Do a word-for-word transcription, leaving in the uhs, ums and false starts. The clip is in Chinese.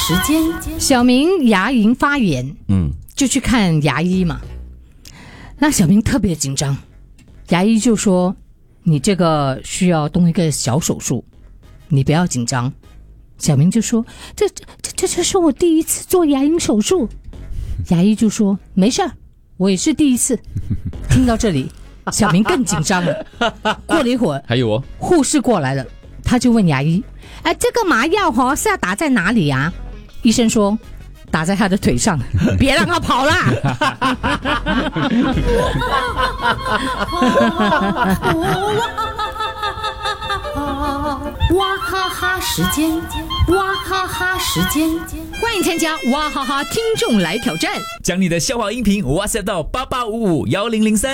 时间，小明牙龈发炎，嗯，就去看牙医嘛。那小明特别紧张，牙医就说：“你这个需要动一个小手术，你不要紧张。”小明就说：“这这这这是我第一次做牙龈手术。”牙医就说：“没事儿，我也是第一次。”听到这里，小明更紧张了。过了一会儿， 还有哦， 护士过来了，他就问牙医：“哎，这个麻药哦是要打在哪里啊？”医生说：“打在他的腿上，别让他跑啦。”哇哈哈时间，哇哈哈时间，欢迎参加哇哈哈听众来挑战， 将你的笑话音频 WhatsApp 到八八五五一零零三。